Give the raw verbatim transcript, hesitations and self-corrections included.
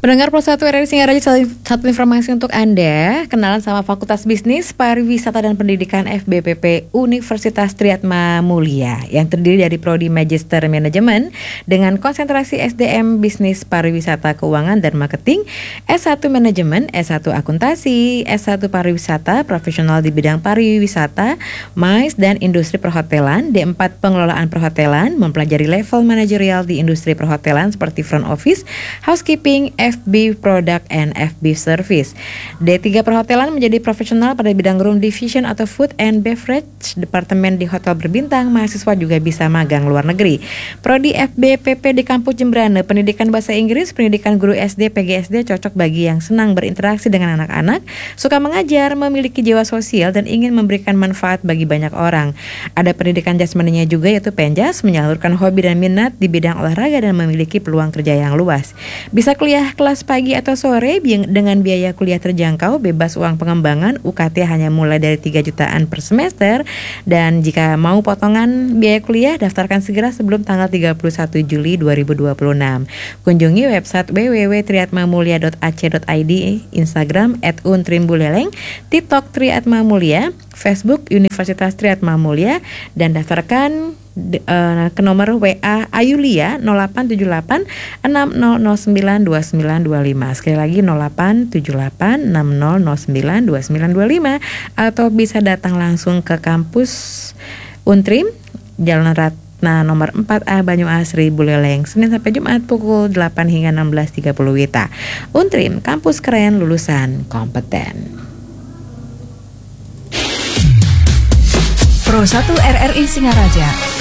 Pendengar Pro satu R R I Singaraja, satu, satu informasi untuk Anda. Kenalan sama Fakultas Bisnis, Pariwisata dan Pendidikan F B P P Universitas Triatma Mulia yang terdiri dari Prodi Magister Manajemen dengan konsentrasi S D M Bisnis Pariwisata Keuangan dan Marketing, S satu Manajemen, S satu Akuntansi, S satu Pariwisata Profesional di bidang pariwisata, M I C E dan Industri Perhotelan, D empat Pengelolaan Perhotelan, mempelajari level manajerial di industri perhotelan seperti front office, housekeeping, F B Product and F B Service. D tiga Perhotelan menjadi profesional pada bidang room division atau food and beverage, departemen di hotel berbintang. Mahasiswa juga bisa magang luar negeri. Prodi F B P P di kampus Jembrane, pendidikan bahasa Inggris, pendidikan guru S D, P G S D cocok bagi yang senang berinteraksi dengan anak-anak, suka mengajar, memiliki jiwa sosial dan ingin memberikan manfaat bagi banyak orang. Ada pendidikan jasmaninya juga, yaitu Penjas, menyalurkan hobi dan minat di bidang olahraga dan memiliki peluang kerja yang luas. Bisa kuliah kelas pagi atau sore dengan biaya kuliah terjangkau, bebas uang pengembangan, U K T hanya mulai dari tiga jutaan per semester. Dan jika mau potongan biaya kuliah, daftarkan segera sebelum tanggal tiga puluh satu Juli dua ribu dua puluh enam. Kunjungi website w w w titik triatmamulia titik a c titik i d, Instagram at untrimbuleleng, TikTok Triatma Mulia, Facebook Universitas Triatma Mulia, dan daftarkan Uh, ke nomor W A Ayulia nol delapan tujuh delapan enam nol nol sembilan dua sembilan dua lima. Sekali lagi nol delapan tujuh delapan enam nol nol sembilan dua sembilan dua lima, atau bisa datang langsung ke kampus Untrim, Jalan Ratna nomor empat A, Banyuasri, Buleleng, Senin sampai Jumat pukul delapan hingga enam belas tiga puluh W I T A. Untrim, kampus keren, lulusan kompeten. Pro satu R R I Singaraja